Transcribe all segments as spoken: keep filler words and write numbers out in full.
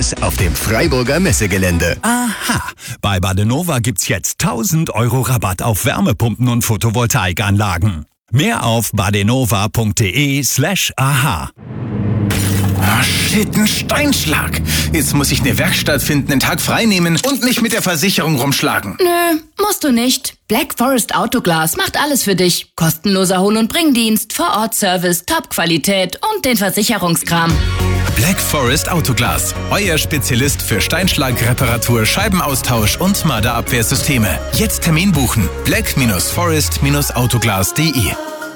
Fotos auf dem Freiburger Messegelände. Aha, bei Badenova gibt's jetzt tausend Euro Rabatt auf Wärmepumpen und Photovoltaikanlagen. Mehr auf badenova.de slash aha. Oh shit, ein Steinschlag. Jetzt muss ich eine Werkstatt finden, einen Tag frei nehmen und mich mit der Versicherung rumschlagen. Nö, musst du nicht. Black Forest Autoglas macht alles für dich. Kostenloser Hol- und Bringdienst, Vor-Ort-Service, Top-Qualität und den Versicherungskram. Black Forest Autoglas, euer Spezialist für Steinschlagreparatur, Scheibenaustausch und Marderabwehrsysteme. Jetzt Termin buchen. black forest autoglas punkt de.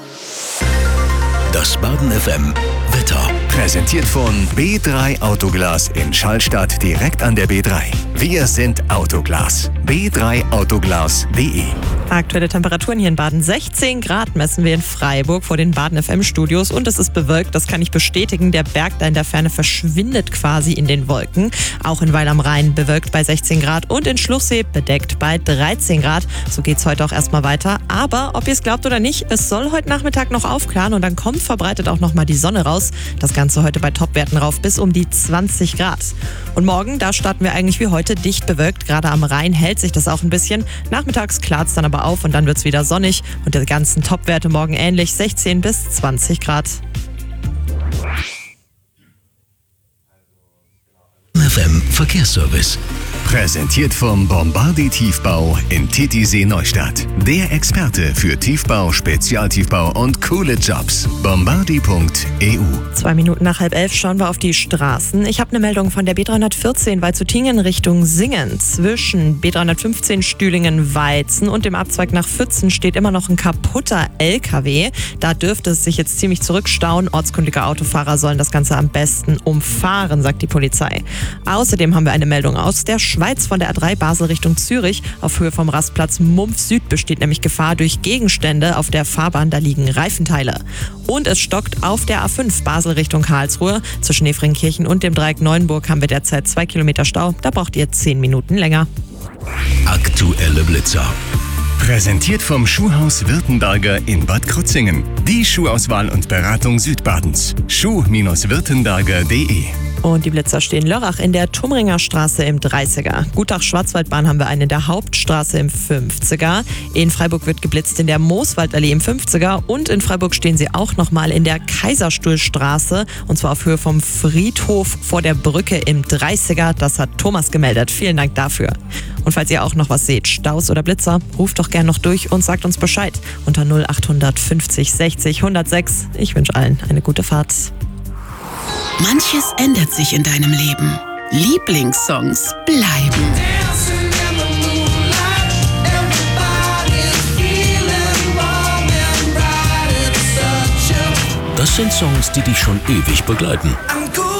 Das Baden F M Wetter. Präsentiert von B drei Autoglas in Schallstadt direkt an der B drei. Wir sind Autoglas. b drei autoglas punkt de. Aktuelle Temperaturen hier in Baden sechzehn Grad messen wir in Freiburg vor den Baden F M Studios und es ist bewölkt, das kann ich bestätigen. Der Berg da in der Ferne verschwindet quasi in den Wolken. Auch in Weil am Rhein bewölkt bei sechzehn Grad und in Schluchsee bedeckt bei dreizehn Grad. So geht's heute auch erstmal weiter. Aber ob ihr es glaubt oder nicht, es soll heute Nachmittag noch aufklaren und dann kommt verbreitet auch nochmal die Sonne raus. Das Ganze heute bei Topwerten rauf bis um die zwanzig Grad. Und morgen, da starten wir eigentlich wie heute dicht bewölkt. Gerade am Rhein hält sich das auch ein bisschen. Nachmittags klart es dann aber auf und dann wird es wieder sonnig. Und die ganzen Topwerte morgen ähnlich, sechzehn bis zwanzig Grad. F M Verkehrsservice. Präsentiert vom Bombardi Tiefbau in Titisee Neustadt. Der Experte für Tiefbau, Spezialtiefbau und coole Jobs. bombardi punkt e u. Zwei Minuten nach halb elf schauen wir auf die Straßen. Ich habe eine Meldung von der B dreihundertvierzehn Weizutingen Richtung Singen. Zwischen B dreihundertfünfzehn Stühlingen-Weizen und dem Abzweig nach Pfützen steht immer noch ein kaputter L K W. Da dürfte es sich jetzt ziemlich zurückstauen. Ortskundige Autofahrer sollen das Ganze am besten umfahren, sagt die Polizei. Außerdem haben wir eine Meldung aus der Schweiz von der A drei Basel Richtung Zürich. Auf Höhe vom Rastplatz Mumpf Süd besteht nämlich Gefahr durch Gegenstände auf der Fahrbahn. Da liegen Reifenteile. Und es stockt auf der A fünf Basel Richtung Karlsruhe. Zwischen Efringkirchen und dem Dreieck Neuenburg haben wir derzeit zwei Kilometer Stau. Da braucht ihr zehn Minuten länger. Aktuelle Blitzer. Präsentiert vom Schuhhaus Württemberger in Bad Krozingen. Die Schuhauswahl und Beratung Südbadens. schuh württemberger punkt de. Und die Blitzer stehen Lörrach in der Tumringer Straße im dreißiger. Gutach-Schwarzwaldbahn haben wir einen in der Hauptstraße im fünfziger. In Freiburg wird geblitzt in der Mooswaldallee im fünfziger. Und in Freiburg stehen sie auch nochmal in der Kaiserstuhlstraße. Und zwar auf Höhe vom Friedhof vor der Brücke im dreißiger. Das hat Thomas gemeldet. Vielen Dank dafür. Und falls ihr auch noch was seht, Staus oder Blitzer, ruft doch gern noch durch und sagt uns Bescheid. Unter null acht fünfzig sechzig hundertsechs. Ich wünsche allen eine gute Fahrt. Manches ändert sich in deinem Leben. Lieblingssongs bleiben. Das sind Songs, die dich schon ewig begleiten.